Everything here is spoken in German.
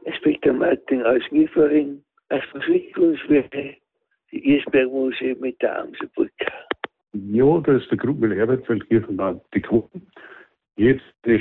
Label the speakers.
Speaker 1: Inspektor Martin aus Liefering, als Versicherungswerte, die Ersbergmose mit der Amselbrücke.
Speaker 2: Ja, da ist der Gruppmüller Herbert hier von der Quoten. Jetzt